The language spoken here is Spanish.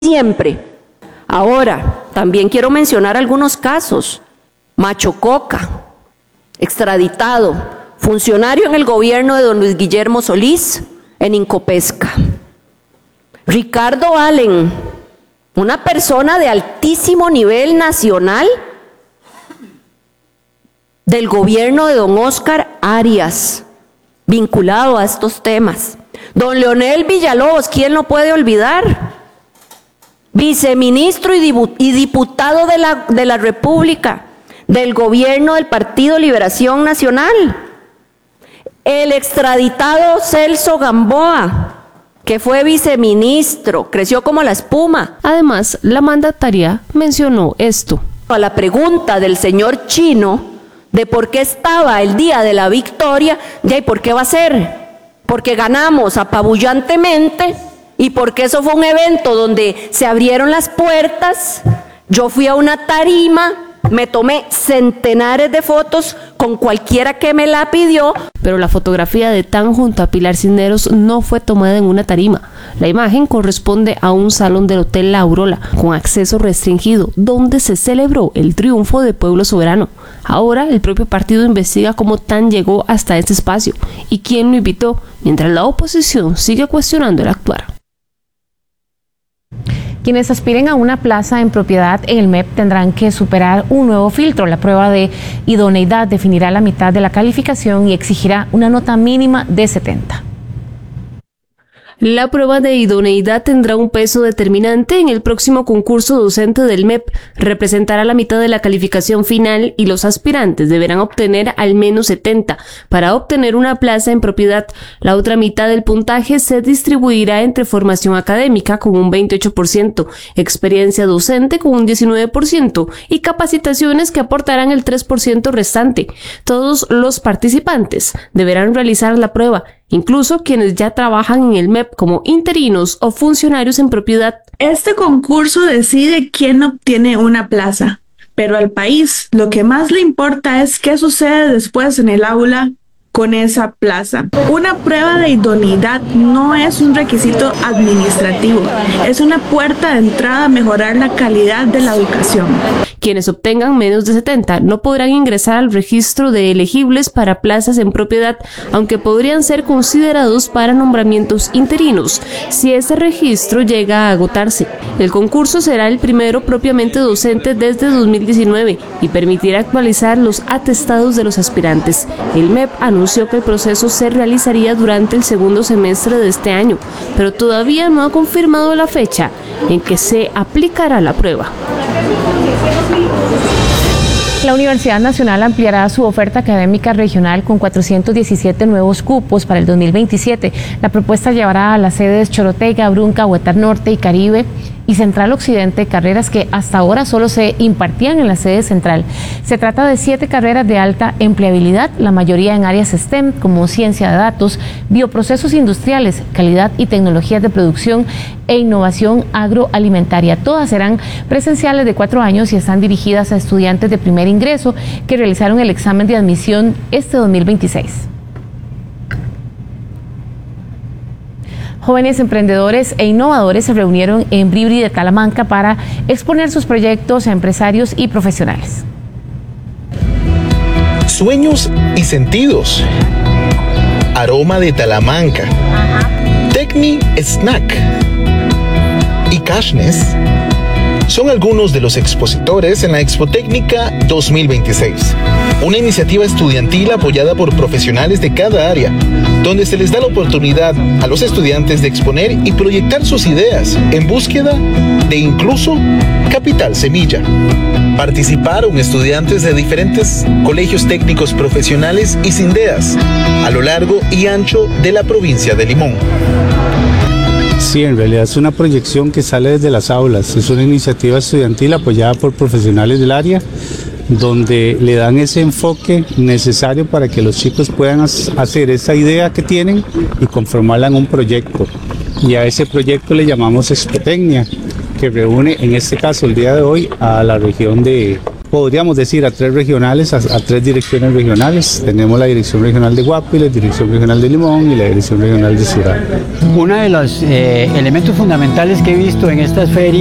siempre. Ahora, también quiero mencionar algunos casos. Macho Coca, extraditado, funcionario en el gobierno de don Luis Guillermo Solís, en Incopesca. Ricardo Allen, una persona de altísimo nivel nacional del gobierno de don Óscar Arias, vinculado a estos temas. Don Leonel Villalobos, ¿quién lo puede olvidar? Viceministro y diputado de la República, del gobierno del Partido Liberación Nacional. El extraditado Celso Gamboa, que fue viceministro, creció como la espuma. Además, la mandataria mencionó esto. A la pregunta del señor Chino de por qué estaba el día de la victoria, ¿y por qué va a ser? Porque ganamos apabullantemente y porque eso fue un evento donde se abrieron las puertas. Yo fui a una tarima, me tomé centenares de fotos con cualquiera que me la pidió. Pero la fotografía de Tan junto a Pilar Cisneros no fue tomada en una tarima. La imagen corresponde a un salón del Hotel La Aurora, con acceso restringido, donde se celebró el triunfo de Pueblo Soberano. Ahora el propio partido investiga cómo Tan llegó hasta este espacio y quién lo invitó, mientras la oposición sigue cuestionando el actuar. Quienes aspiren a una plaza en propiedad en el MEP tendrán que superar un nuevo filtro. La prueba de idoneidad definirá la mitad de la calificación y exigirá una nota mínima de 70. La prueba de idoneidad tendrá un peso determinante en el próximo concurso docente del MEP. Representará la mitad de la calificación final y los aspirantes deberán obtener al menos 70 para obtener una plaza en propiedad. La otra mitad del puntaje se distribuirá entre formación académica con un 28%, experiencia docente con un 19% y capacitaciones que aportarán el 3% restante. Todos los participantes deberán realizar la prueba, incluso quienes ya trabajan en el MEP como interinos o funcionarios en propiedad. Este concurso decide quién obtiene una plaza, pero al país lo que más le importa es qué sucede después en el aula con esa plaza. Una prueba de idoneidad no es un requisito administrativo, es una puerta de entrada a mejorar la calidad de la educación. Quienes obtengan menos de 70 no podrán ingresar al registro de elegibles para plazas en propiedad, aunque podrían ser considerados para nombramientos interinos si ese registro llega a agotarse. El concurso será el primero propiamente docente desde 2019 y permitirá actualizar los atestados de los aspirantes. El MEP anunció que el proceso se realizaría durante el segundo semestre de este año, pero todavía no ha confirmado la fecha en que se aplicará la prueba. La Universidad Nacional ampliará su oferta académica regional con 417 nuevos cupos para el 2027. La propuesta llevará a las sedes Chorotega, Brunca, Huetar Norte y Caribe y Central Occidente carreras que hasta ahora solo se impartían en la sede central. Se trata de 7 carreras de alta empleabilidad, la mayoría en áreas STEM como ciencia de datos, bioprocesos industriales, calidad y tecnologías de producción e innovación agroalimentaria. Todas serán presenciales de 4 años y están dirigidas a estudiantes de primer ingreso que realizaron el examen de admisión este 2026. Jóvenes emprendedores e innovadores se reunieron en Bribri de Talamanca para exponer sus proyectos a empresarios y profesionales. Sueños y sentidos. Aroma de Talamanca. Tecni Snack. Y Cashness son algunos de los expositores en la Expotécnica 2026, una iniciativa estudiantil apoyada por profesionales de cada área, donde se les da la oportunidad a los estudiantes de exponer y proyectar sus ideas en búsqueda de incluso capital semilla. Participaron estudiantes de diferentes colegios técnicos profesionales y SINDEAS a lo largo y ancho de la provincia de Limón. Sí, en realidad es una proyección que sale desde las aulas, es una iniciativa estudiantil apoyada por profesionales del área, donde le dan ese enfoque necesario para que los chicos puedan hacer esa idea que tienen y conformarla en un proyecto. Y a ese proyecto le llamamos Expotecnia, que reúne en este caso el día de hoy a la región de podríamos decir, a 3 regionales, a 3 direcciones regionales. Tenemos la Dirección Regional de Guapiles, la Dirección Regional de Limón y la Dirección Regional de Ciudad. Uno de los elementos fundamentales que he visto en estas ferias